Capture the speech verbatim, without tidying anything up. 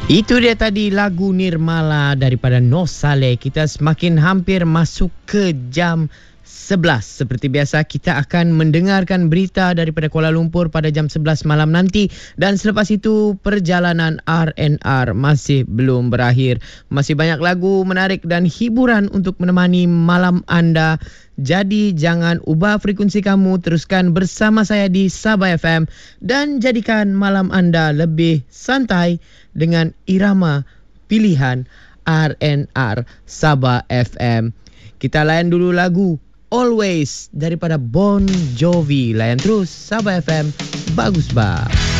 Itu dia tadi lagu Nirmala daripada Noh Saleh. Kita semakin hampir masuk ke jam sebelas. Seperti biasa kita akan mendengarkan berita daripada Kuala Lumpur pada jam sebelas malam nanti. Dan selepas itu perjalanan R and R masih belum berakhir. Masih banyak lagu menarik dan hiburan untuk menemani malam anda. Jadi jangan ubah frekuensi kamu, teruskan bersama saya di Sabah F M dan jadikan malam anda lebih santai dengan irama pilihan R and R Sabah F M. Kita layan dulu lagu Always daripada Bon Jovi. Layan terus Sabah F M, bagus bah.